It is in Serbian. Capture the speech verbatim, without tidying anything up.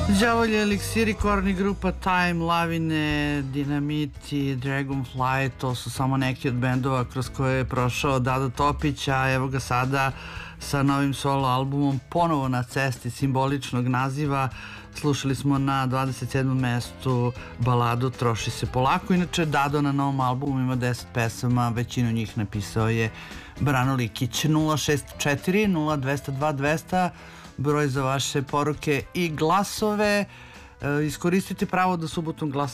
Đavolji eliksiri, Korni grupa, Time, Lavine, Dinamiti, Dragonfly, to su samo neki od bendova kroz koje je prošao Dado Topić, a evo ga sada sa novim solo albumom ponovo na cesti simboličnog naziva. Slušali smo na dvadeset sedmom mestu baladu Troši se polako. Inače, Dado na novom albumu ima deset pesama, većinu njih napisao je Brano Likić. Nula šest četiri nula dvesta dva dvesta, broj za vaše poruke i glasove. E, iskoristite pravo da subotom glasate